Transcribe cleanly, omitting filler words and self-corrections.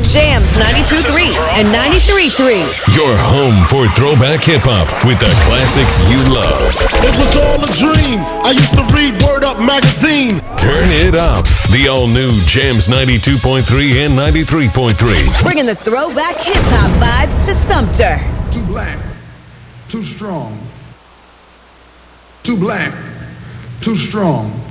Jams 92.3 and 93.3. Your home for throwback hip-hop with the classics you love. It was all a dream. I used to read Word Up magazine. Turn it up. The all-new Jams 92.3 and 93.3. Bringing the throwback hip-hop vibes to Sumter. Too black, too strong. Too black, too strong.